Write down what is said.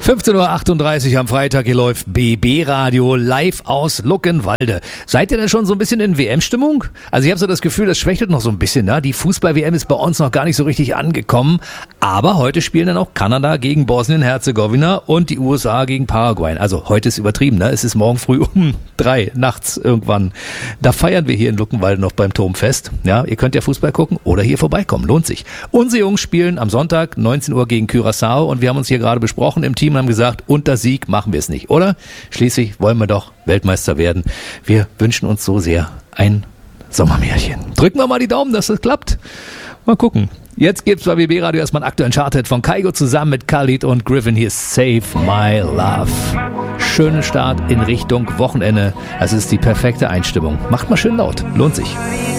15:38 Uhr am Freitag, hier läuft BB Radio live aus Luckenwalde. Seid ihr denn schon so ein bisschen in WM-Stimmung? Also ich habe so das Gefühl, das schwächelt noch so ein bisschen, ne? Die Fußball-WM ist bei uns noch gar nicht so richtig angekommen. Aber heute spielen dann auch Kanada gegen Bosnien-Herzegowina und die USA gegen Paraguay. Also heute ist übertrieben, ne? Es ist morgen früh um 3 nachts irgendwann. Da feiern wir hier in Luckenwalde noch beim Turmfest. Ja, ihr könnt ja Fußball gucken oder hier vorbeikommen, lohnt sich. Unsere Jungs spielen am Sonntag 19 Uhr gegen Curaçao und wir haben uns hier gerade besprochen im Team und haben gesagt, unter Sieg machen wir es nicht, oder? Schließlich wollen wir doch Weltmeister werden. Wir wünschen uns so sehr ein Sommermärchen. Drücken wir mal die Daumen, dass das klappt. Mal gucken. Jetzt gibt's bei BB Radio erstmal einen aktuellen Charthit von Kygo zusammen mit Khalid und Griffin. Hier ist Save My Love. Schönen Start in Richtung Wochenende. Das ist die perfekte Einstimmung. Macht mal schön laut. Lohnt sich.